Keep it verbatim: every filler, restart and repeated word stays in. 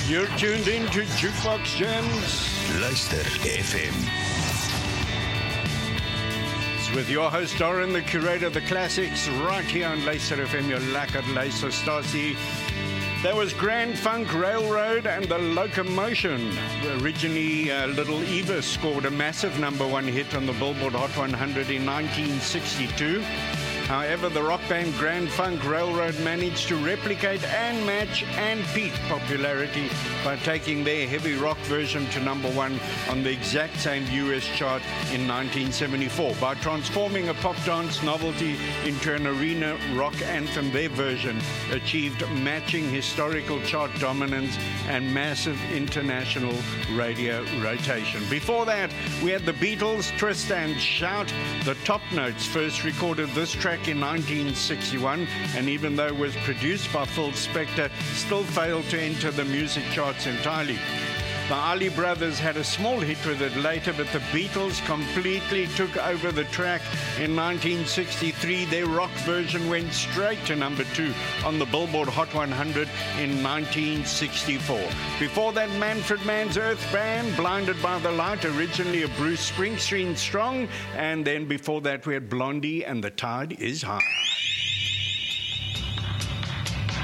You're tuned in to Jukebox Gems. Luister F M. It's with your host, Doran, the curator of the classics, right here on Luister F M, your lekker luisterstasie. There was Grand Funk Railroad and the Locomotion. Originally, uh, Little Eva scored a massive number one hit on the Billboard Hot one hundred in nineteen sixty-two. However, the rock band Grand Funk Railroad managed to replicate and match and peak popularity by taking their heavy rock version to number one on the exact same U S chart in nineteen seventy-four. By transforming a pop dance novelty into an arena rock anthem, their version achieved matching historical chart dominance and massive international radio rotation. Before that, we had the Beatles' Twist and Shout. The Top Notes first recorded this track in nineteen sixty-one, and even though it was produced by Phil Spector, still failed to enter the music charts entirely. The Ali Brothers had a small hit with it later, but the Beatles completely took over the track. In nineteen sixty-three, their rock version went straight to number two on the Billboard Hot one hundred in nineteen sixty-four. Before that, Manfred Mann's Earth Band, Blinded by the Light, originally a Bruce Springsteen song, and then before that we had Blondie and The Tide is High.